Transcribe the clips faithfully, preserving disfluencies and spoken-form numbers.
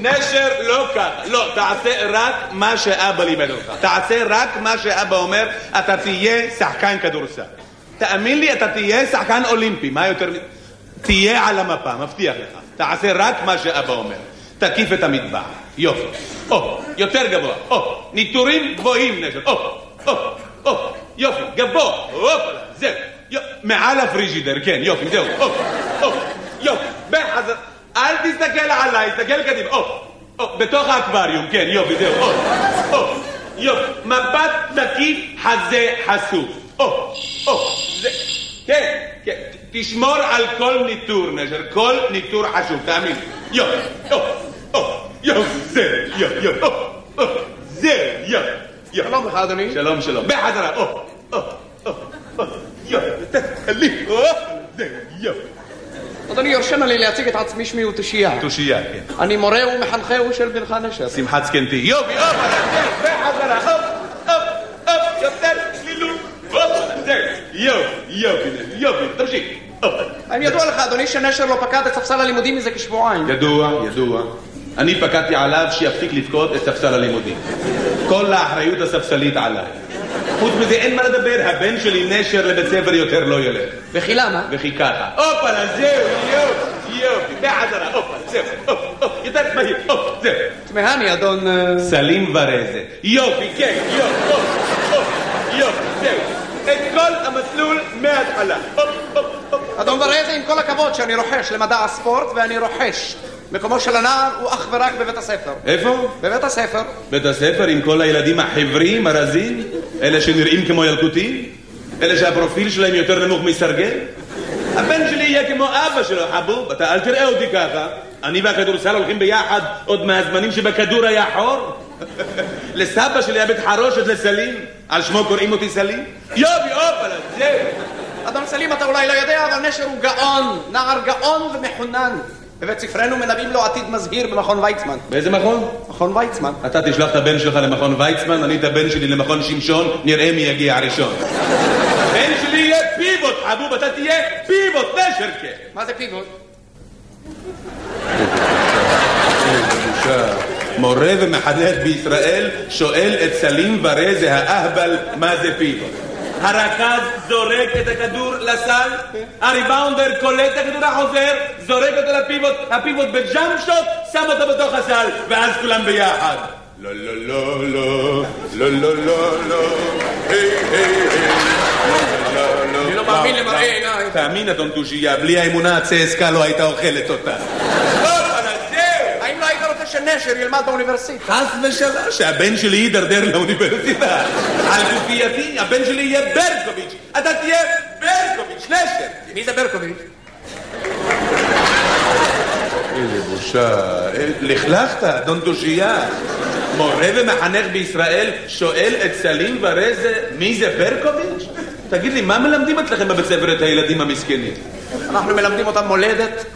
נשר לא ככה, לא, תעשה רק מה שאבא לימד אותך. תעשה רק מה שאבא אומר, אתה תהיה שחקן כדורסל. תאמין לי, אתה תהיה שחקן אולימפי, מה יותר... תהיה על המפה, מבטיח לך. תעשה רק מה שאבא אומר. תקיף את המטבח. יופי. או, יותר גבוה. או, ניטורים גבוהים נשר. או, או, או, יופי, גבוה. אופלה, זהו. מעל הפריג'ידר, כן, יופי, זהו. או, או, יופי. בחזר. אל תסתכל עליי, תסתכל קדימה. או, או, בתוך האקווריום, כן, יופי, זהו. או, או, יופי. מבט תקיף, חזה חשוף. או, או, זה... כן, כן. תשמור על כל ניטור, נשר. כל ניטור חשוב, תאמין. יופי, או, או, יופי, זה, יופי, יופי, או, או, זה, יופי. שלום לך, אדוני. שלום, שלום. בחזרה, או, או, או, או, יופי, תקלי, או, זה, יופי. אדוני, יורשנה לי להציג את עצמי, שמי הוא תושייה. תושייה, כן. אני מורה ומחנכהו של בנך נשר. שמחת זקנתי. יופי, אופ, בחזרה, אופ, אופ, אופ, יותר צלילות, אופ, זה, יופי, יופי, יופי, תמשיך. האם ידוע לך, אדוני, שנשר לא פקד את ספסל הלימודים מזה כשבועיים? ידוע, ידוע. אני פקדתי עליו שיפסיק לפקוד את ספסל הלימודים. כל האחריות הספסלית עליי. חוץ מזה אין מה לדבר, הבן שלי נשר לבית ספר יותר לא ילך. וכי למה? וכי ככה. אופלה, זהו, יופי, יופי, בחזרה, אופלה, זהו, אופ, אופ, יותר מהיר, אופ, זהו. תמהני, אדון... סלים ורזה. יופי, כן, יופי, אופ, אופ, יופי, זהו. את כל המסלול מההתחלה. אופ, אופ, אופ. אדון ורזה, עם כל הכבוד שאני רוחש למדע הספורט, ואני רוחש. מקומו של הנער הוא אך ורק בבית הספר. איפה? בבית הספר. בית הספר עם כל הילדים החברים, הרזים? אלה שנראים כמו ילקוטים? אלה שהפרופיל שלהם יותר נמוך מסרגל? הבן שלי יהיה כמו אבא שלו, חבוב. אתה אל תראה אותי ככה. אני והכדורסל הולכים ביחד עוד מהזמנים שבכדור היה חור. לסבא שלי היה בית חרושת לסלים. על שמו קוראים אותי סלים? יובי, אופלה, זהו. אדון סלים, אתה אולי לא יודע, אבל נשר הוא גאון. נער גאון ומחונן. בבית ספרנו מנבאים לו עתיד מזהיר במכון ויצמן. באיזה מכון? מכון ויצמן. אתה תשלח את הבן שלך למכון ויצמן, אני את הבן שלי למכון שמשון, נראה מי יגיע הראשון. הבן שלי יהיה פיבוט, חבוב, אתה תהיה פיבוט, נשרקה. מה זה פיבוט? מורה ומחנך בישראל שואל את סלים ורזה האהבל מה זה פיבוט. הרכז זורק את הכדור לסל, הריבאונדר קולט את הכדור החוזר, זורק אותו לפיבוט, הפיבוט בג'אמפ שוט, שם אותו בתוך הסל, ואז כולם ביחד. לא, לא, לא, לא, לא, לא, לא, לא, היי, היי, היי, לא, לא, אני לא מאמין למראה עיניי. תאמין, אדון תושייה, בלי האמונה הצסקה לא הייתה אוכלת אותה. האם לא היית רוצה שנשר ילמד באוניברסיטה? חס ושלום, שהבן שלי יידרדר לאוניברסיטה. על גופייתי, הבן שלי יהיה ברקוביץ'. אתה תהיה ברקוביץ', נשר. מי זה ברקוביץ'? איזה בושה. לכלכת, אדון תושייה. מורה ומחנך בישראל שואל את סלים ורזה מי זה ברקוביץ'? תגיד לי, מה מלמדים אצלכם בבית ספר את הילדים המסכנים? אנחנו מלמדים אותם מולדת.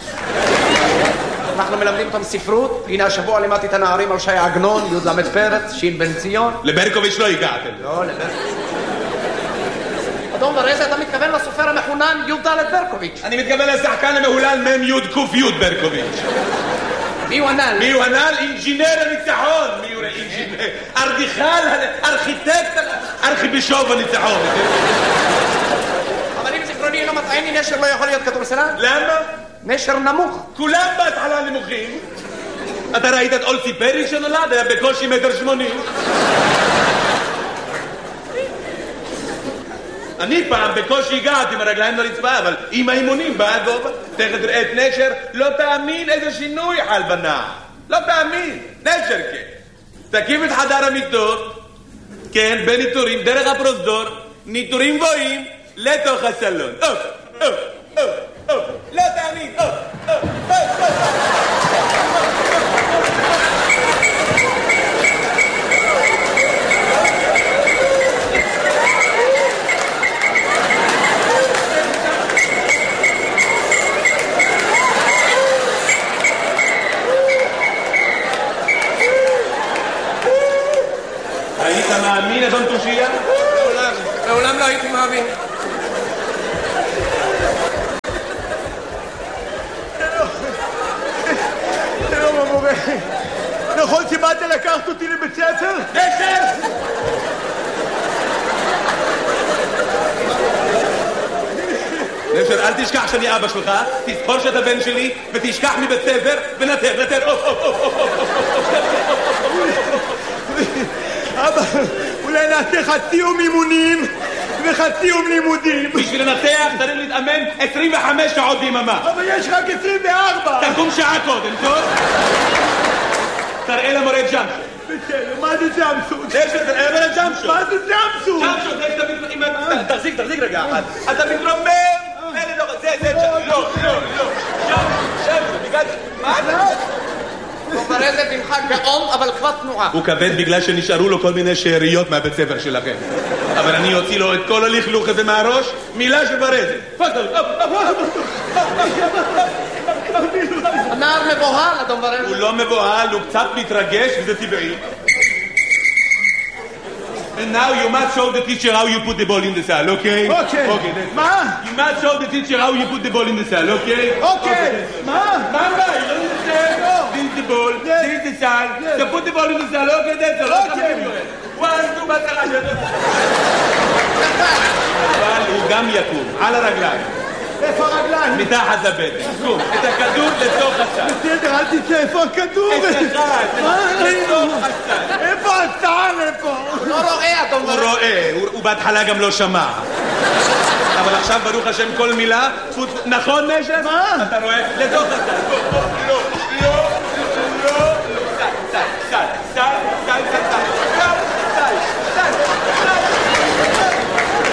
אנחנו מלמדים אותם ספרות. הנה השבוע לימדתי את הנערים על שי עגנון, י' למד פרץ, שין בן ציון. לברקוביץ' לא הגעתם. לא, לברקוביץ'. אדון ורזה, אתה מתכוון לסופר המחונן י' ד' ברקוביץ'. אני מתכוון לשחקן המהולל מ' י' ק' י' ברקוביץ'. מי הוא הנ"ל? מי הוא הנ"ל? אינג'ינר הניצחון. מי הוא אינג'ינר? ארדיכל, ארכיטקט, ארכיבישוב הניצחון. אבל אם זיכרוני אינו מטעני, נשר לא יכול להיות כדורסלן? למה? נשר נמוך. כולם בהתחלה נמוכים. אתה ראית את אולסי פרי שנולד? היה בקושי מטר שמונים. אני פעם בקושי הגעתי עם הרגליים לרצפה, אבל עם האימונים בא הגובה. תכף תראה את נשר, לא תאמין איזה שינוי חל בנער. לא תאמין, נשר כן. תקים את חדר המיטות, כן, בניטורים, דרך הפרוזדור, ניטורים גבוהים, לתוך הסלון. אוף, אוף, אוף, אוף, לא תאמין, אוף, אוף, אוף, אוף. היית מאמין, אדון תושייה? לעולם, לעולם לא הייתי מאמין. שלום המורה. באת לקחת אותי לבית ספר? נשר! נשר, אל תשכח שאני אבא שלך, תזכור שאתה בן שלי, ותשכח מבית ספר, ונתר, נתר, אוף, אוף, אוף, אוף, אבא, אולי נעשה חצי יום אימונים וחצי יום לימודים. בשביל לנתח צריך להתאמן עשרים וחמש שעות ביממה. אבל יש רק עשרים וארבע. תקום שעה קודם, טוב? תראה למורה ג'אמפשוט. בסדר, מה זה ג'אמפשוט? תראה למורה ג'אמפשוט. מה זה ג'אמפשוט? ג'אמפשוט, זה שאתה מתרומם. תחזיק, תחזיק רגע אחד. אתה מתרומם. זה, זה, לא, לא, לא. ג'אמפשוט, בגלל... מה זה? דומברזה בנך גאון, אבל כבר תנועה. הוא כבד בגלל שנשארו לו כל מיני שאריות מהבית ספר שלכם. אבל אני אוציא לו את כל הלכלוך הזה מהראש, מילה של ברזה. הנער מבוהל, הדומברזה. הוא לא מבוהל, הוא קצת מתרגש, וזה טבעי. And now you must show the teacher how you put the ball in the cell, okay? Okay. Okay, that's מה? You must show the teacher how you put the ball in the cell, okay? אוקיי. מה? מה מה? You don't understand? This is the ball, Yes. this is the cell. Yes. So put the ball in the cell, okay? That's all. Okay. One, two, בהצלחה. אבל הוא גם יקום, על הרגליים. איפה הרגליים? מתחת לבטן. קום, את הכדור לתוך הסל. בסדר, אל תצא, איפה הכדור? את אחד, לתוך הסל. איפה הסל? איפה? הוא לא רואה, הוא הדומברזה. רואה, הוא הוא בהתחלה גם לא שמע. אבל עכשיו ברוך השם כל מילה, טפו, טפו, נכון נשר? מה? אתה רואה? לתוך הסל. בוא, בוא, לא, לא, לא, לא. סל, סל, סל, סל, סל, סל, סל, סל, סל, סל.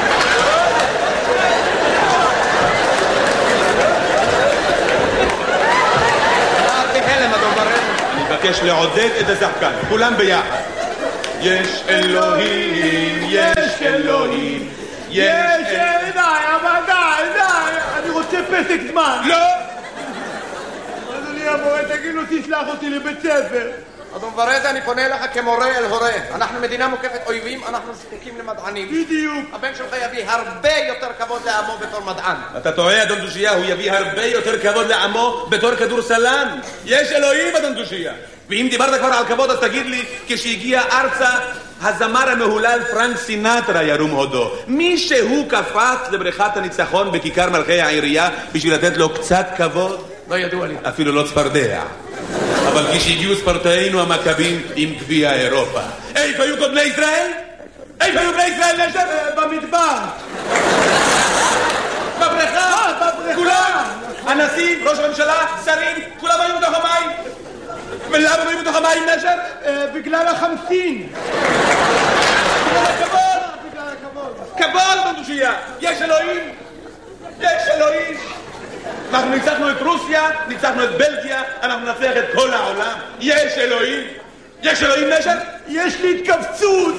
אני מבקש לעודד את השחקן, כולם ביחד. יש אלוהים, יש אלוהים, יש יש, אלוהים. די, אבל די, די. אני רוצה פסק זמן. לא! אדוני המורה, תגיד לו, תשלח אותי לבית ספר. הדומברזה, אני פונה אליך כמורה אל הורה. אנחנו מדינה מוקפת אויבים, אנחנו זקוקים למדענים. בדיוק. הבן שלך יביא הרבה יותר כבוד לעמו בתור מדען. אתה טועה, אדון דושייה, הוא יביא הרבה יותר כבוד לעמו בתור כדורסלן. יש אלוהים, אדון דושייה. ואם דיברת כבר על כבוד, אז תגיד לי, כשהגיע ארצה, הזמר המהולל פרנק סינטרה ירום הודו. מי שהוא קפץ לבריכת הניצחון בכיכר מלכי העירייה בשביל לתת לו קצת כבוד? לא ידוע לי. אפילו לא צפרדע. אבל כשהגיעו ספורטאינו המכבים עם גביע אירופה. איפה היו כל בני ישראל? איפה היו בני ישראל נשר? במדבר. בבריכה? כולם? הנשיא, ראש הממשלה, שרים, כולם היו בתוך המים. ולמה היו בתוך המים נשר? בגלל החמסין. בגלל הכבוד. בגלל הכבוד. כבוד בנדושייה. יש אלוהים. יש אלוהים. אנחנו ניצחנו את רוסיה, ניצחנו את בלגיה, אנחנו נצליח את כל העולם. יש אלוהים. יש אלוהים נשר? יש לי התכווצות.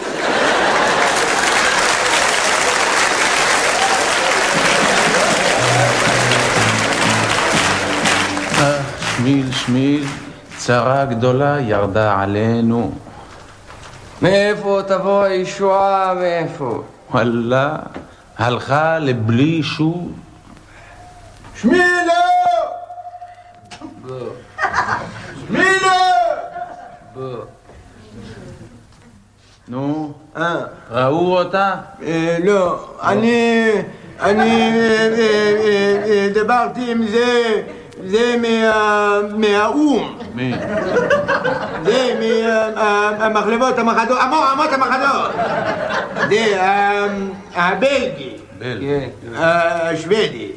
שמיל שמיל, צרה גדולה ירדה עלינו. מאיפה תבוא הישועה? מאיפה? וואלה, הלכה לבלי שוב. שמילה! שמילה! נו, אה, ראו אותה? אה, לא, אני, אני אה, אה, אה, דיברתי עם זה, זה מה- מהאום, מי? זה מהמחלבות המחדות, אמות המחדות, זה אה, הבלגי, בל. אה, השוודי,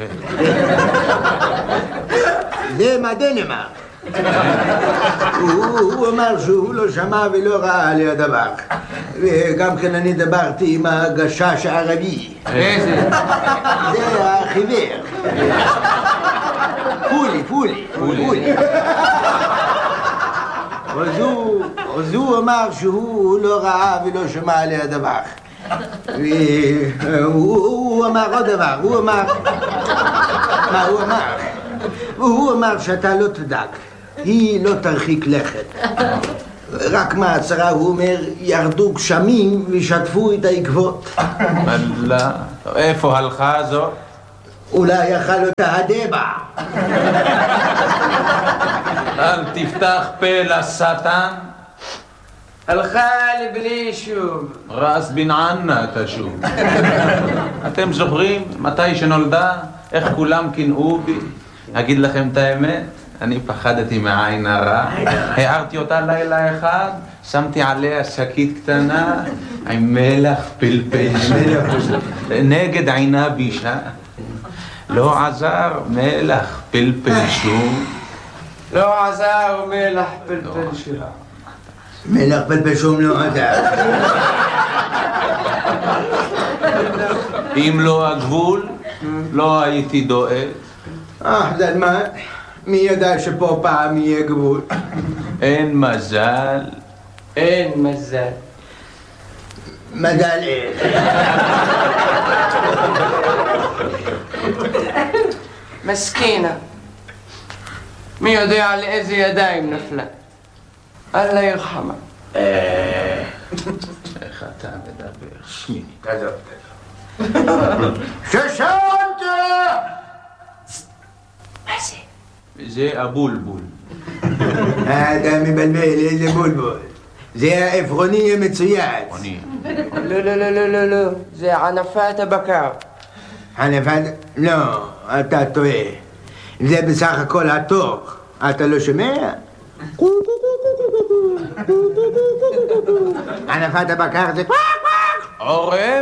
זה מהדנמרק. הוא הוא אמר שהוא לא שמע ולא ראה על הדבר. וגם כן אני דיברתי עם הגשש הערבי. איזה? זה החיוור. פולי, פולי, פולי. אז הוא, אז הוא אמר שהוא לא ראה ולא שמע על הדבר. והוא אמר עוד דבר, הוא אמר... מה הוא אמר? והוא אמר שאתה לא תדאג, היא לא תרחיק לכת. רק מהצרה הוא אומר, ירדו גשמים ושטפו את העקבות. וואלה, איפה הלכה זו? אולי יאכל אותה הדבע. אל תפתח פה לשטן. הלכה לבלי שוב. רס בן ענה תשוב. אתם זוכרים מתי שנולדה? איך כולם קינאו בי? אגיד לכם את האמת? אני פחדתי מהעין הרע. הערתי אותה לילה אחד, שמתי עליה שקית קטנה עם מלח פלפל נגד עינה בישה. לא עזר מלח פלפל שום. לא עזר מלח פלפל שום. מלח פלפל שום לא עזר. אם לא הגבול, לא הייתי דואג. אה, זלמן, מי ידע שפה פעם יהיה גבול? אין מזל. אין מזל. מזל אין. מסכינה. מי יודע על איזה ידיים נפלה? אללה ירחמה. איך אתה מדבר? שמיני. תעזוב, תעזוב. ששנת! מה זה? זה הבולבול. אתה מבלבל, איזה בולבול. זה העפרוני המצויץ. עוני. לא, לא, לא, לא, לא, לא. זה ענפת הבקר. ענפת? לא, אתה טועה. זה בסך הכל התוך. אתה לא שומע? ענפת הבקר זה קוואק עורב?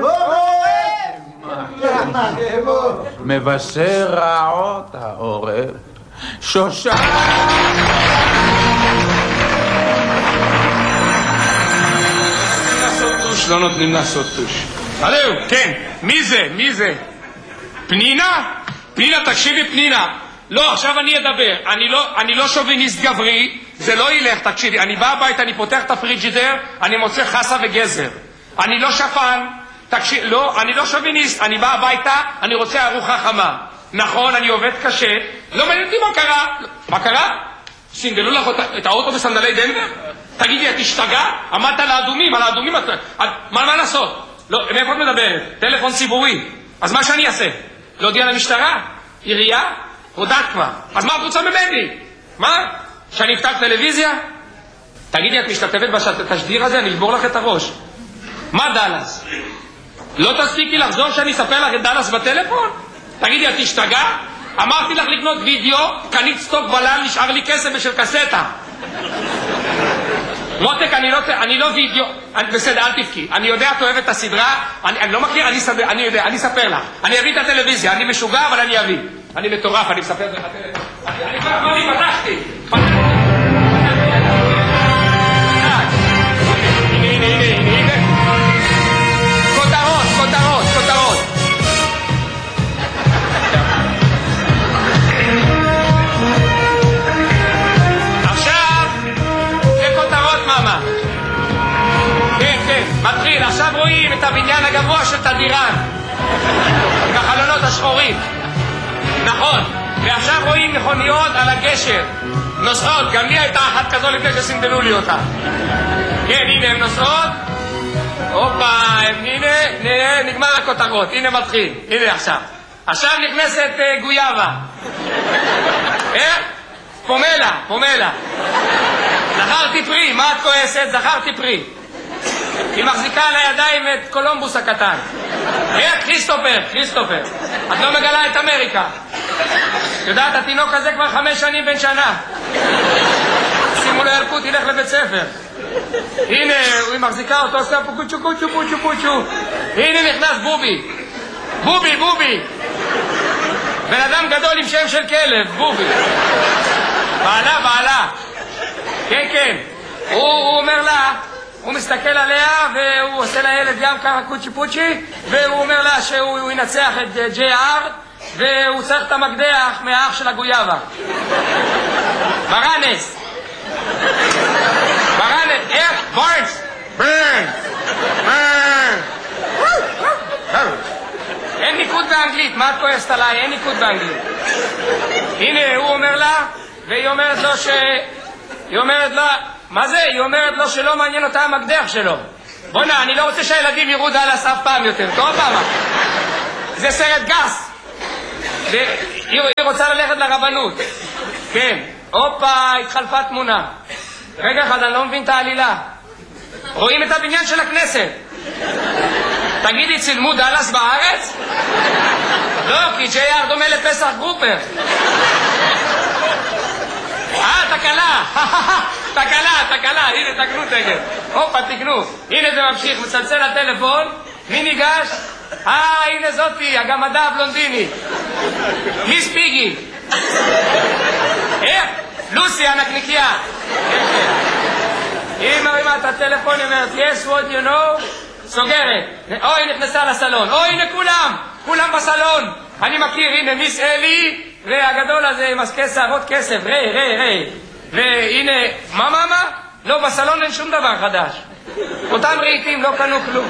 קוואק! מבשר רעות העורב. שושן! לא נותנים לעשות טוש. הלו, כן, מי זה? מי זה? פנינה? פנינה, תקשיבי פנינה. לא, עכשיו אני אדבר. אני לא, אני לא שוביניסט גברי, זה לא ילך, תקשיבי. אני בא הביתה, אני פותח את הפריג'ידר, אני מוצא חסה וגזר. אני לא שפן, תקשיב, לא, אני לא שוביניסט, אני בא הביתה, אני רוצה ארוחה חמה. נכון, אני עובד קשה, לא מעניין אותי מה קרה. מה קרה? סינדלו לך את האוטו בסנדלי דנבר? תגידי, את השתגע? עמדת על האדומים, על האדומים, מה, מה לעשות? לא, מאיפה את מדברת? טלפון ציבורי. אז מה שאני אעשה? להודיע למשטרה? עירייה? הודעת כבר. אז מה את רוצה ממני? מה? שאני אפתח טלוויזיה? תגידי, את משתתפת בתשדיר הזה? אני אשבור לך את הראש. מה דלס? לא תספיקי לחזור שאני אספר לך את דלס בטלפון? תגידי, את השתגע? אמרתי לך לקנות וידאו, קנית סטוק בלל, נשאר לי כסף בשל קסטה. מותק, אני לא, אני לא וידאו, אני, בסדר, אל תבכי. אני יודע, את אוהבת את הסדרה, אני, אני לא מכיר, אני, סבר, אני יודע, אני אספר לך. אני אביא את הטלוויזיה, אני משוגע, אבל אני אביא. אני מטורף, אני מספר לך טלוויזיה. אני, אני כבר, אני פתחתי. הנה, הנה, הנה, הנה. כותרות, כותרות, כותרות. מתחיל, עכשיו רואים את הבניין הגבוה של תדירן עם החלונות השחורים, נכון, ועכשיו רואים מכוניות על הגשר נוסעות, גם לי הייתה אחת כזו לפני שסינדלו לי אותה. כן, הנה הן נוסעות, הופה, הנה, הנה, נגמר הכותרות, הנה מתחיל, הנה עכשיו עכשיו נכנסת uh, גויאבה. איך? פומלה, פומלה. זכרתי פרי, מה את כועסת? זכרתי פרי. היא מחזיקה על הידיים את קולומבוס הקטן. איך? כריסטופר, כריסטופר. את לא מגלה את אמריקה. יודעת, התינוק הזה כבר חמש שנים בן שנה. שימו לו ילקוט, ילך לבית ספר. הנה, היא מחזיקה אותו, עושה פה קוצ'ו קוצ'ו קוצ'ו קוצ'ו. הנה נכנס בובי. בובי, בובי. בן אדם גדול עם שם של כלב, בובי. בעלה, בעלה. כן, כן. הוא, הוא אומר לה, הוא מסתכל עליה והוא עושה לילד גם ככה קוצ'י פוצ'י, והוא אומר לה שהוא ינצח את ג'יי אר והוא צריך את המקדח מהאח של הגויאבה. ברנס. ברנס. איך? ברנס. ברנס. ברנס. אין ניקוד באנגלית, מה את כועסת עליי? אין ניקוד באנגלית. הנה, הוא אומר לה, והיא אומרת לו ש... היא אומרת לה, מה זה? היא אומרת לו שלא מעניין אותה המקדח שלו. בונה, אני לא רוצה שהילדים יראו דלס אף פעם יותר. טוב פעם. זה סרט גס. והיא רוצה ללכת לרבנות. כן. הופה, התחלפה תמונה. רגע אחד, אני לא מבין את העלילה. רואים את הבניין של הכנסת. תגידי, צילמו דלס בארץ? לא, כי ג'יי אר דומה לפסח גרופר. אה, תקלה. תקלה, תקלה. הנה, תקנו תגל. הופה, תקנו. הנה זה ממשיך, מצלצל הטלפון. מי ניגש? אה, הנה זאתי, הגמדה הבלונדינית. מיס פיגי. איך? לוסי, הנקניקיה. היא מרימה את הטלפון, היא אומרת, yes, what you know? סוגרת. אוי, נכנסה לסלון. אוי, הנה כולם. כולם בסלון. אני מכיר, הנה מיס אלי, והגדול הזה עם עסקי שערות כסף. ריי, ריי, ריי. והנה, מה, מה, מה? לא, בסלון אין שום דבר חדש. אותם רהיטים לא קנו כלום.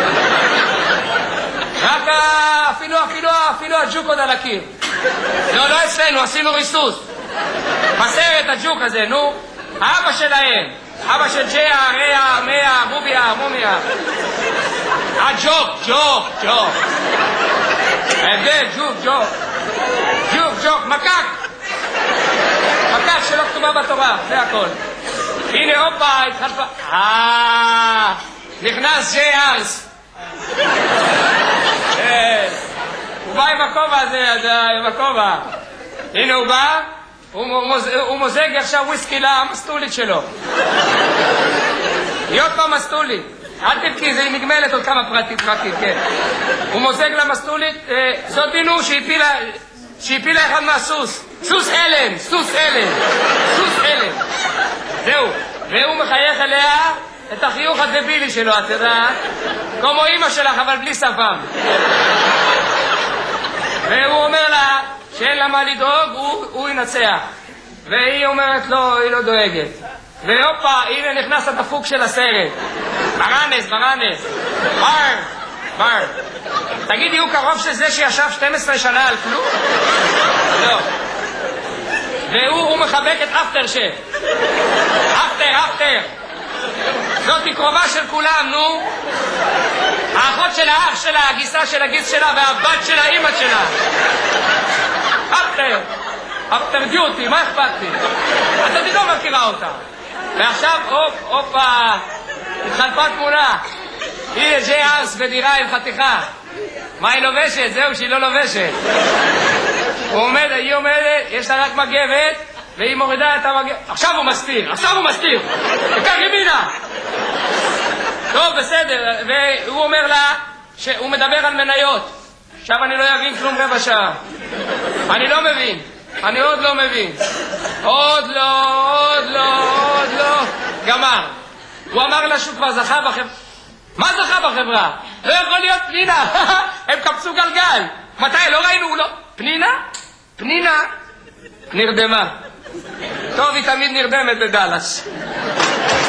רק אפילו, אפילו, אפילו הג'וק עוד על הקיר. לא, לא אצלנו, עשינו ריסוס. בסרט הג'וק הזה, נו. האבא שלהם. אבא של ג'יה, ריה, מיה, מוביה, מומיה. הג'וק, ג'וק, ג'וק. ההבדל, ג'וק, ג'וק. ג'וק, ג'וק, מקק. מקק שלא כתובה בתורה, זה הכל. הנה, הופה, התחלפה. אה, נכנס ג'יי ארס. הוא בא עם הכובע הזה, עם הכובע. הנה הוא בא, הוא מוזג עכשיו וויסקי למסטולית שלו. היא עוד פעם מסטולית. אל תבכי, זה היא נגמלת עוד כמה פרטית, פרטית, כן. הוא מוזג למסטולית, זאת דינו שהפילה אחד מהסוס. סוס אלן, סוס אלן, סוס אלן. זהו, והוא מחייך אליה את החיוך הדבילי שלו, את יודעת? כמו אמא שלך, אבל בלי שפם. והוא אומר לה שאין לה מה לדאוג, הוא, הוא ינצח. והיא אומרת לו, היא לא דואגת. והופה, הנה נכנס הדפוק של הסרט. ברנס, ברנס. בר, בר. תגידי, הוא קרוב של זה שישב שתים עשרה שנה על כלום? לא. והוא מחבק את אפטר שף. אפטר, אפטר. זאת היא קרובה של כולם, נו. האחות של האח שלה, הגיסה של הגיס שלה והבת של האמא שלה. אפטר. אפטר דיוטי, מה אכפת לי? אז אני לא מכירה אותה. ועכשיו, הופ, הופה, התחלפה תמונה. הנה ג'יי ארס בדירה עם חתיכה. מה היא לובשת? זהו, שהיא לא לובשת. הוא עומד, היא עומדת, יש לה רק מגבת, והיא מורידה את המגבת. עכשיו הוא מסתיר, עכשיו הוא מסתיר. תקח ימינה. טוב, בסדר. והוא אומר לה שהוא מדבר על מניות. עכשיו אני לא אבין כלום רבע שעה. אני לא מבין. אני עוד לא מבין. עוד לא, עוד לא, עוד לא. גמר. הוא אמר לה שהוא כבר זכה בחברה. מה זכה בחברה? לא יכול להיות פנינה. הם קפצו גלגל. מתי? לא ראינו, לא. פנינה? פנינה נרדמה. טוב, היא תמיד נרדמת בדלס.